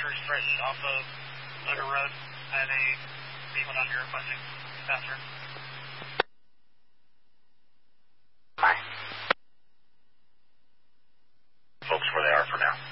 Church Bridge off of Motor Road. I have a vehicle down here requesting faster. Bye. Folks where they are for now.